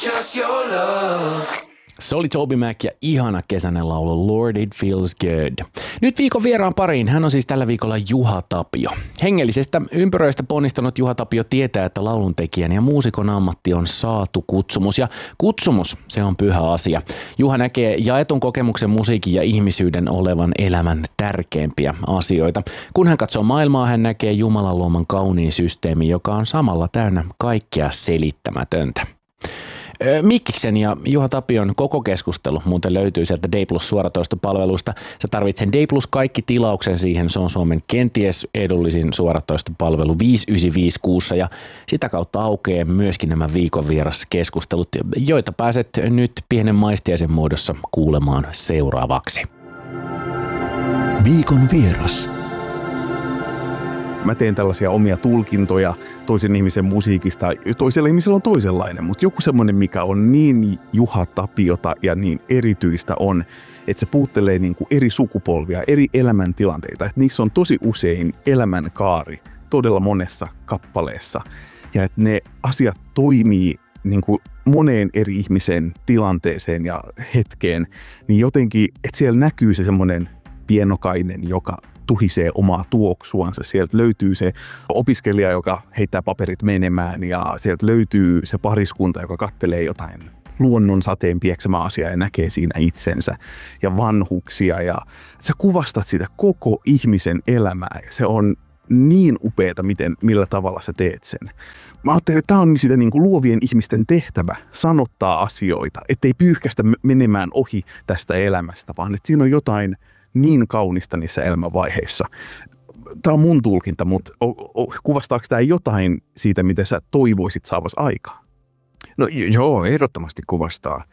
Just your love. Se oli Toby Mac ja ihana kesäinen laulu Lord It Feels Good. Nyt viikon vieraan pariin. Hän on siis tällä viikolla Juha Tapio. Hengellisestä ympyröistä ponnistanut Juha Tapio tietää, että lauluntekijän ja muusikon ammatti on saatu kutsumus. Ja kutsumus, se on pyhä asia. Juha näkee jaetun kokemuksen musiikin ja ihmisyyden olevan elämän tärkeimpiä asioita. Kun hän katsoo maailmaa, hän näkee Jumalan luoman kauniin systeemin, joka on samalla täynnä kaikkea selittämätöntä. Mikkiksen ja Juha Tapion koko keskustelu muuten löytyy sieltä D Plus suoratoistopalvelusta. Sä tarvitset D Plus kaikki tilauksen siihen. Se on Suomen kenties edullisin suoratoistopalvelu 595 kuussa ja sitä kautta aukeaa myöskin nämä viikon vieras keskustelut, joita pääset nyt pienen maistiaisen muodossa kuulemaan seuraavaksi. Viikon vieras. Mä teen tällaisia omia tulkintoja toisen ihmisen musiikista. Toisella ihmisellä on toisenlainen, mutta joku semmoinen, mikä on niin Juha Tapiota ja niin erityistä on, että se puuttelee niin kuin eri sukupolvia, eri elämäntilanteita. Että niissä on tosi usein elämänkaari todella monessa kappaleessa. Ja että ne asiat toimii niin kuin moneen eri ihmisen tilanteeseen ja hetkeen. Niin jotenkin, että siellä näkyy se semmoinen pienokainen, joka tuhisee omaa tuoksuansa. Sieltä löytyy se opiskelija, joka heittää paperit menemään ja sieltä löytyy se pariskunta, joka kattelee jotain luonnon sateen pieksämää asiaa ja näkee siinä itsensä ja vanhuksia. Ja sä kuvastat sitä koko ihmisen elämää ja se on niin upeata, millä tavalla sä teet sen. Mä ajattelin, että tämä on sitä niin kuin luovien ihmisten tehtävä sanottaa asioita, ettei pyyhkästä menemään ohi tästä elämästä, vaan että siinä on jotain niin kaunista niissä elämänvaiheissa. Tämä on mun tulkinta, mutta kuvastaako tämä jotain siitä, mitä sä toivoisit saavasi aikaa? No joo, ehdottomasti kuvastaa.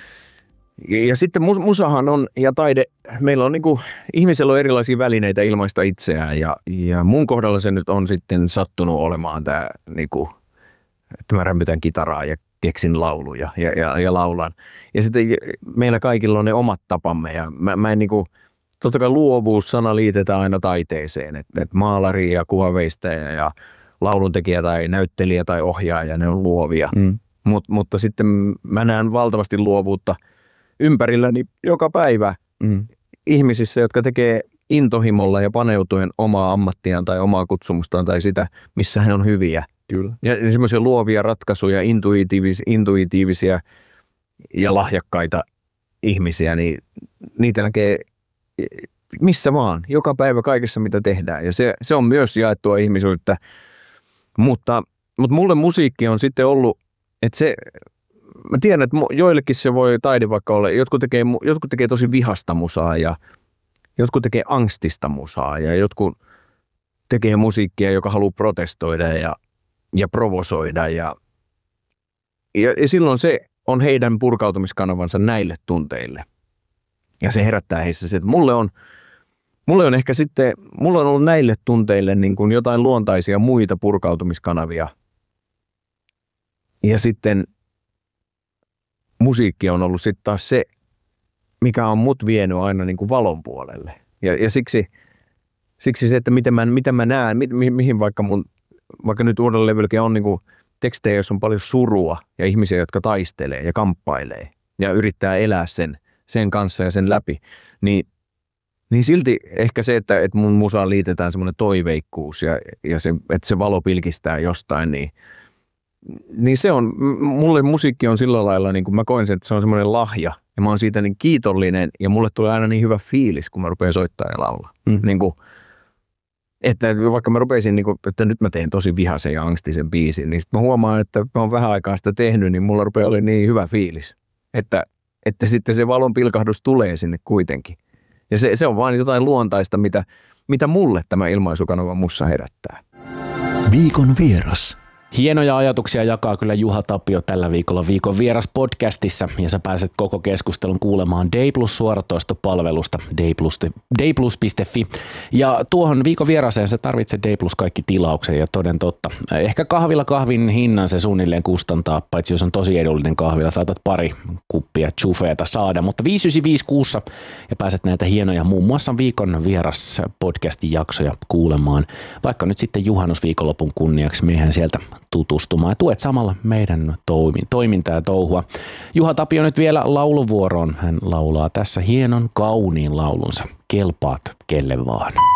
Ja sitten musahan on, ja taide, meillä on niinku, ihmisellä on erilaisia välineitä ilmaista itseään, ja mun kohdalla se nyt on sitten sattunut olemaan tämä, niinku, että mä rämpytän kitaraa ja keksin lauluja ja laulan. Ja sitten meillä kaikilla on ne omat tapamme, ja mä en niinku, totta kai luovuus-sana liitetään aina taiteeseen, että maalari ja kuvanveistäjä ja lauluntekijä tai näyttelijä tai ohjaaja, ne on luovia. Mutta sitten mä näen valtavasti luovuutta ympärilläni joka päivä ihmisissä, jotka tekee intohimolla ja paneutuen omaa ammattiaan tai omaa kutsumustaan tai sitä, missä he on hyviä. Kyllä. Ja semmoisia luovia ratkaisuja, intuitiivisia ja lahjakkaita ihmisiä, niin niitä näkee missä vaan, joka päivä kaikessa mitä tehdään. Ja se on myös jaettua ihmisyyttä, mutta mulle musiikki on sitten ollut, että se, mä tiedän, että joillekin se voi taide vaikka olla, jotkut tekee tosi vihasta musaa ja jotkut tekee angstista musaa ja jotkut tekee musiikkia, joka haluaa protestoida ja provosoida ja silloin se on heidän purkautumiskanavansa näille tunteille. Ja se herättää heissä se, että mulle on ehkä sitten, mulla on ollut näille tunteille niin kuin jotain luontaisia muita purkautumiskanavia. Ja sitten musiikki on ollut sitten taas se, mikä on mut vienyt aina niin kuin valon puolelle. Ja siksi se, että mitä mä näen, mihin vaikka nyt uudella levylläkin on niin kuin tekstejä, joissa on paljon surua ja ihmisiä, jotka taistelee ja kamppailee ja yrittää elää sen kanssa ja sen läpi, niin silti ehkä se, että mun musaan liitetään semmoinen toiveikkuus ja se, että se valo pilkistää jostain, niin se on, mulle musiikki on sillä lailla, niin kuin mä koen sen, että se on semmoinen lahja ja mä oon siitä niin kiitollinen ja mulle tulee aina niin hyvä fiilis, kun mä rupean soittaa ja laulaa. Niin kuin, että vaikka mä rupeisin, niin kuin, että nyt mä teen tosi vihaisen ja angstisen biisin, niin sitten mä huomaan, että mä oon vähän aikaa sitä tehnyt, niin mulla rupeaa olemaan niin hyvä fiilis, että sitten se valon pilkahdus tulee sinne kuitenkin. Ja se on vain jotain luontaista, mitä mulle tämä ilmaisukanava mussa herättää. Viikon vieras. Hienoja ajatuksia jakaa kyllä Juha Tapio tällä viikolla Viikon vieras podcastissa ja sä pääset koko keskustelun kuulemaan D Plus suoratoistopalvelusta dplus.fi ja tuohon Viikon vieraseen sä tarvitset D Plus kaikki tilauksen ja toden totta. Ehkä kahvilla kahvin hinnan se suunnilleen kustantaa, paitsi jos on tosi edullinen kahvila, saatat pari kuppia chufeeta saada, mutta 595 kuussa ja pääset näitä hienoja muun muassa Viikon vieras podcastin jaksoja kuulemaan, vaikka nyt sitten juhannusviikonlopun kunniaksi meihän sieltä tutustumaan ja tuet samalla meidän toimintaa ja touhua. Juha Tapio nyt vielä lauluvuoroon. Hän laulaa tässä hienon kauniin laulunsa. Kelpaat kelle vaan.